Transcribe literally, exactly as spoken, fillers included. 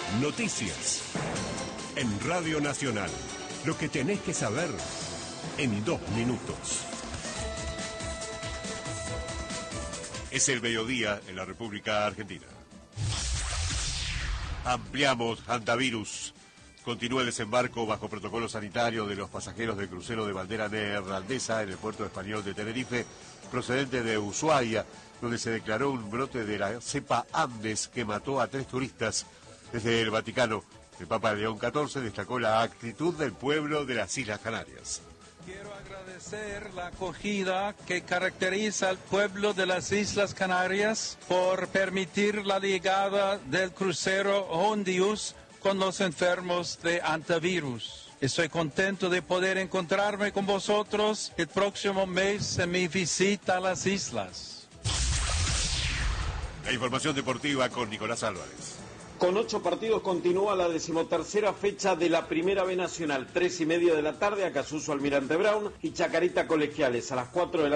Noticias. En Radio Nacional. Lo que tenés que saber en dos minutos. Es el mediodía en la República Argentina. Ampliamos hantavirus. Continúa el desembarco bajo protocolo sanitario de los pasajeros del crucero de bandera neerlandesa en el puerto español de Tenerife, procedente de Ushuaia, donde se declaró un brote de la cepa Andes que mató a tres turistas. Desde el Vaticano, el Papa León catorce destacó la actitud del pueblo de las Islas Canarias. Quiero agradecer la acogida que caracteriza al pueblo de las Islas Canarias por permitir la llegada del crucero Hondius con los enfermos de hantavirus. Estoy contento de poder encontrarme con vosotros el próximo mes en mi visita a las islas. La información deportiva con Nicolás Álvarez. Con ocho partidos continúa la decimotercera fecha de la Primera B Nacional. Tres y media de la tarde, Acasuso Almirante Brown y Chacarita Colegiales. A las cuatro de la